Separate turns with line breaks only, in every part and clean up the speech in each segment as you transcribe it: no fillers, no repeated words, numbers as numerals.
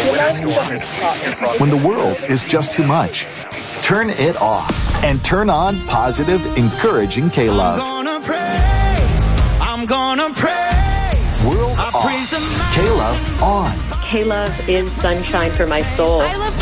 When the world is just too much, turn it off and turn on positive, encouraging K-Love.
I'm gonna praise.
World off. K-Love on.
K-Love is sunshine for my soul.
I love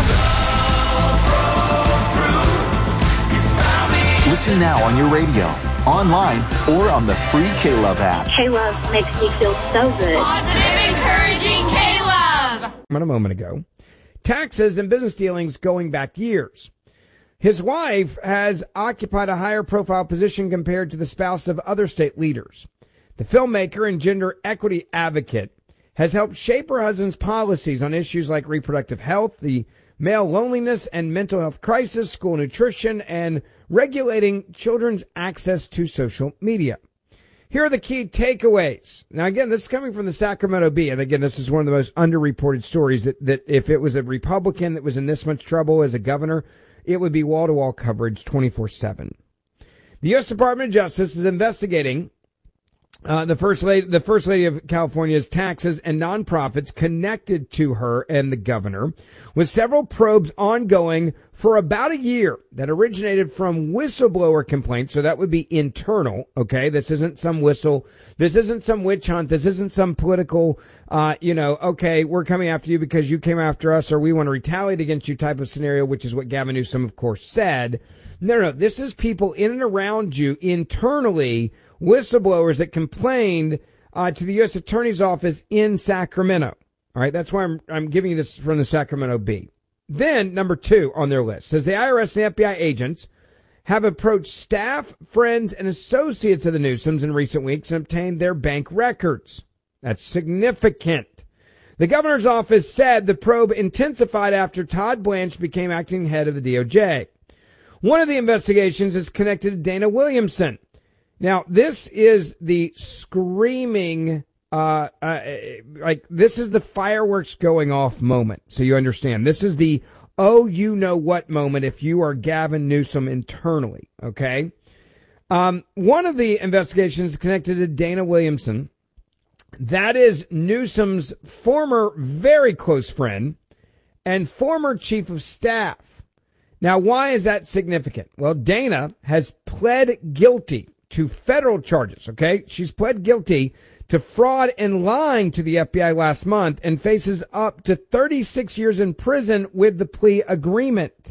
K-Love.
Listen now on your radio, online, or on the free K-Love app.
K-Love makes me feel so good.
Positive, encouraging K-Love.
A moment ago, taxes and business dealings going back years. His wife has occupied a higher profile position compared to the spouse of other state leaders. The filmmaker and gender equity advocate has helped shape her husband's policies on issues like reproductive health, the male loneliness and mental health crisis, school nutrition, and regulating children's access to social media. Here are the key takeaways. Now, again, this is coming from the Sacramento Bee. And again, this is one of the most underreported stories that if it was a Republican that was in this much trouble as a governor, it would be wall-to-wall coverage 24/7. The U.S. Department of Justice is investigating the first lady of California's taxes and nonprofits connected to her and the governor, with several probes ongoing for about a year that originated from whistleblower complaints. So that would be internal. Okay. This isn't some This isn't some witch hunt. This isn't some political, okay, we're coming after you because you came after us or we want to retaliate against you type of scenario, which is what Gavin Newsom, of course, said. No. This is people in and around you internally, whistleblowers that complained to the U.S. Attorney's Office in Sacramento. All right, that's why I'm giving you this from the Sacramento Bee. Then, number 2 on their list says the IRS and the FBI agents have approached staff, friends, and associates of the Newsoms in recent weeks and obtained their bank records. That's significant. The governor's office said the probe intensified after Todd Blanche became acting head of the DOJ. One of the investigations is connected to Dana Williamson. Now, this is the screaming, this is the fireworks going off moment. So you understand. This is the, you know what moment if you are Gavin Newsom internally. Okay. One of the investigations is connected to Dana Williamson. That is Newsom's former very close friend and former chief of staff. Now, why is that significant? Well, Dana has pled guilty to federal charges, okay? She's pled guilty to fraud and lying to the FBI last month and faces up to 36 years in prison with the plea agreement.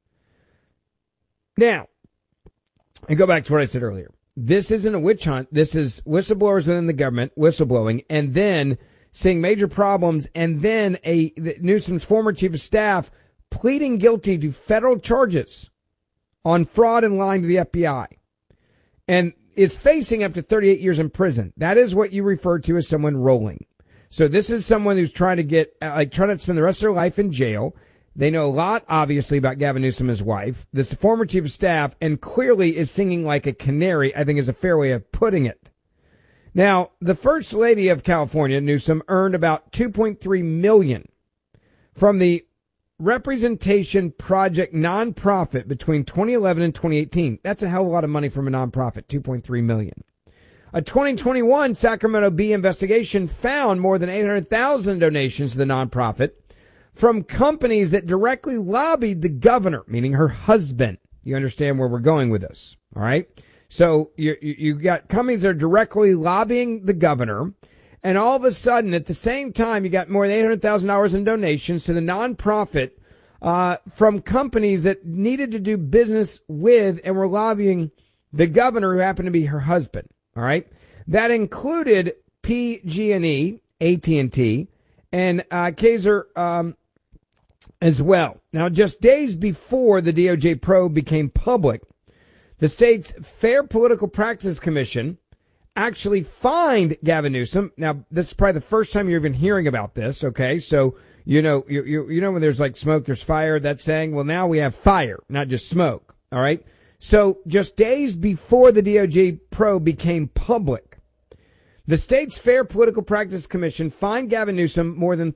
Now, and go back to what I said earlier. This isn't a witch hunt. This is whistleblowers within the government, whistleblowing, and then seeing major problems, and then Newsom's former chief of staff pleading guilty to federal charges on fraud and lying to the FBI. And is facing up to 38 years in prison. That is what you refer to as someone rolling. So this is someone who's trying to trying to spend the rest of their life in jail. They know a lot, obviously, about Gavin Newsom, his wife. This is the former chief of staff, and clearly is singing like a canary, I think is a fair way of putting it. Now, the first lady of California, Newsom, earned about $2.3 million from the Representation Project nonprofit between 2011 and 2018. That's a hell of a lot of money from a nonprofit, $2.3 million. A 2021 Sacramento Bee investigation found more than 800,000 donations to the nonprofit from companies that directly lobbied the governor, meaning her husband. You understand where we're going with this, all right? So you got companies that are directly lobbying the governor, and all of a sudden, at the same time, you got more than $800,000 in donations to the nonprofit from companies that needed to do business with and were lobbying the governor, who happened to be her husband. All right, that included PG&E, AT&T, and Kaiser as well. Now, just days before the DOJ probe became public, the state's Fair Political Practice Commission actually fined Gavin Newsom. Now, this is probably the first time you're even hearing about this, okay? So, you know when there's like smoke, there's fire, that's saying, well, now we have fire, not just smoke, all right? So, just days before the DOJ probe became public, the state's Fair Political Practice Commission fined Gavin Newsom more than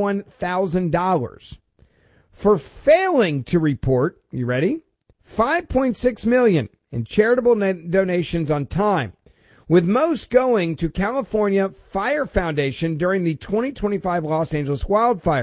$31,000 for failing to report, you ready? $5.6 million in charitable donations on time, with most going to California Fire Foundation during the 2025 Los Angeles wildfire.